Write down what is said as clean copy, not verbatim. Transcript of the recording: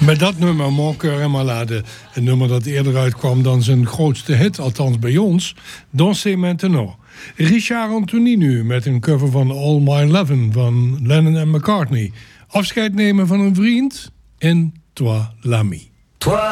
Met dat nummer, Mon Cœur et Malade, een nummer dat eerder uitkwam dan zijn grootste hit, althans bij ons, Dansez Maintenant. Richard Anthony nu met een cover van All My Lovin' van Lennon en McCartney. Afscheid nemen van een vriend in Toi l'ami.